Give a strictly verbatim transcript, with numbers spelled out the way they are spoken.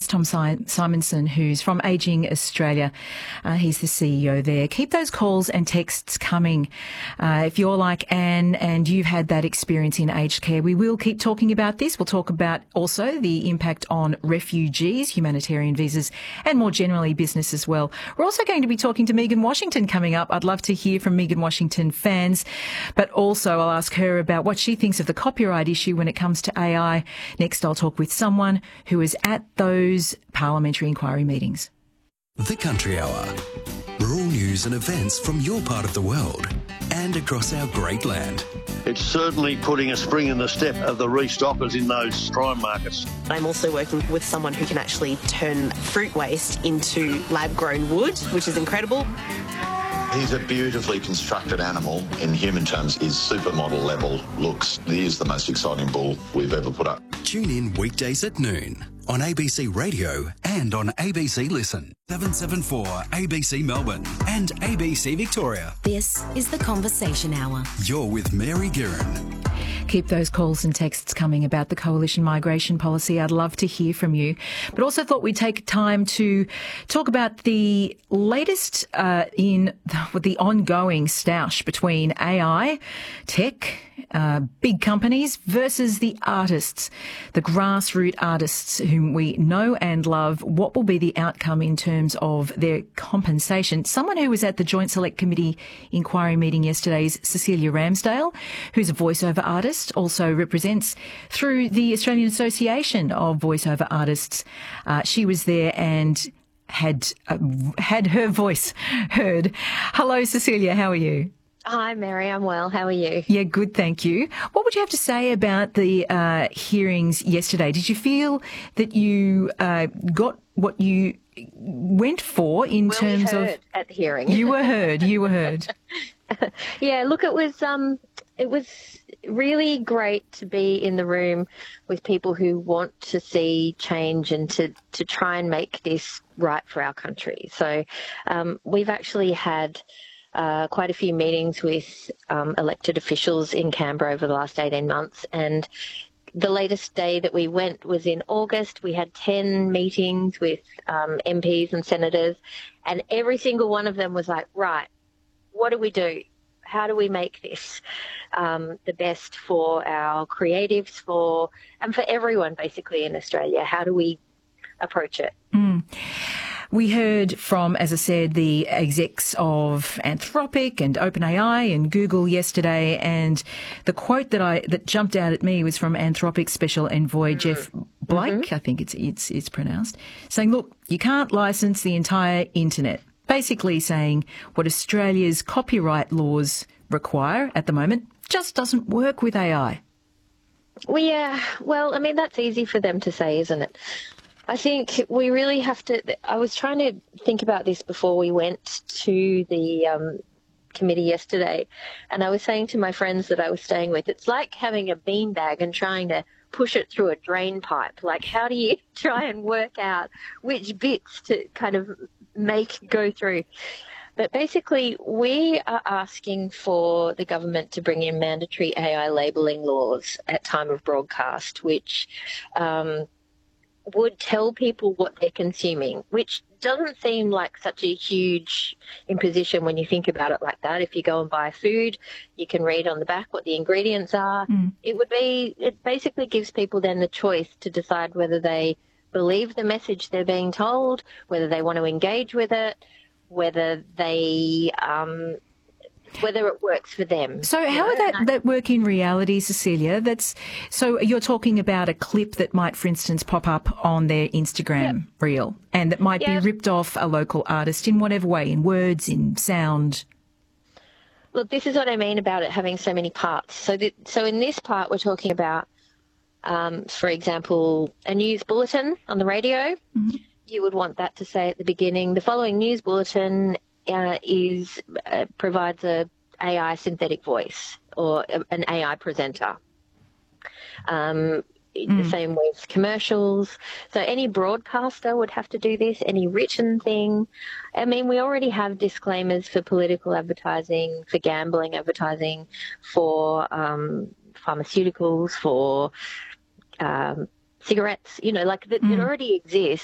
That's Tom si- Simonson, who's from Ageing Australia. Uh, he's the C E O there. Keep those calls and texts coming. Uh, if you're like Anne and you've had that experience in aged care, we will keep talking about this. We'll talk about also the impact on refugees, humanitarian visas, and more generally business as well. We're also going to be talking to Megan Washington coming up. I'd love to hear from Megan Washington fans, but also I'll ask her about what she thinks of the copyright issue when it comes to A I. Next, I'll talk with someone who is at those parliamentary inquiry meetings. The Country Hour. Rural news and events from your part of the world and across our great land. It's certainly putting a spring in the step of the restockers in those prime markets. I'm also working with someone who can actually turn fruit waste into lab-grown wood, which is incredible. He's a beautifully constructed animal. In human terms, his supermodel level looks. He is the most exciting bull we've ever put up. Tune in weekdays at noon on A B C Radio and on A B C Listen. seven seven four A B C Melbourne and A B C Victoria. This is The Conversation Hour. You're with Mary Guerin. Keep those calls and texts coming about the coalition migration policy. I'd love to hear from you. But also thought we'd take time to talk about the latest uh, in the, the ongoing stoush between A I, tech, uh, big companies versus the artists, the grassroots artists whom we know and love. What will be the outcome in terms of their compensation? Someone who was at the Joint Select Committee inquiry meeting yesterday is Cecilia Ramsdale, who's a voiceover artist, also represents through the Australian Association of Voiceover Artists. Uh, she was there and had uh, had her voice heard. Hello, Cecilia. How are you? Hi, Mary. I'm well. How are you? Yeah, good, thank you. What would you have to say about the uh, hearings yesterday? Did you feel that you uh, got what you went for in well, terms we heard of at the hearing? You were heard. You were heard. Yeah. Look, it was um, it was really great to be in the room with people who want to see change and to to try and make this right for our country. So um, we've actually had Uh, quite a few meetings with um, elected officials in Canberra over the last eighteen months, and the latest day that we went was in August. We had ten meetings with um, M Ps and senators, and every single one of them was like, right, what do we do? How do we make this um, the best for our creatives, for and for everyone basically in Australia? How do we approach it? Mm. We heard from, as I said, the execs of Anthropic and OpenAI and Google yesterday, and the quote that I that jumped out at me was from Anthropic's special envoy mm. Jeff Blake, mm-hmm. I think it's it's it's pronounced, saying, "Look, you can't license the entire internet." Basically saying what Australia's copyright laws require at the moment just doesn't work with A I. Well, yeah. Well, I mean, that's easy for them to say, isn't it? I think we really have to. I was trying to think about this before we went to the um, committee yesterday, and I was saying to my friends that I was staying with, it's like having a beanbag and trying to push it through a drain pipe. Like, how do you try and work out which bits to kind of make go through? But basically, we are asking for the government to bring in mandatory A I labelling laws at time of broadcast, which um, would tell people what they're consuming, which doesn't seem like such a huge imposition when you think about it like that. If you go and buy food, you can read on the back what the ingredients are. Mm. It would be, it basically gives people then the choice to decide whether they believe the message they're being told, whether they want to engage with it, whether they um, whether it works for them. So how know? would that, that work in reality, Cecilia? That's so you're talking about a clip that might, for instance, pop up on their Instagram yep. reel, and that might yep. be ripped off a local artist in whatever way, in words, in sound. Look, this is what I mean about it having so many parts. So, the, so in this part, we're talking about, um, for example, a news bulletin on the radio. Mm-hmm. You would want that to say at the beginning, the following news bulletin uh, is uh, provides a A I synthetic voice or a, an A I presenter. Um, mm. The same with commercials. So any broadcaster would have to do this, any written thing. I mean, we already have disclaimers for political advertising, for gambling advertising, for um, pharmaceuticals, for um, cigarettes, you know, like that, mm. it already exists.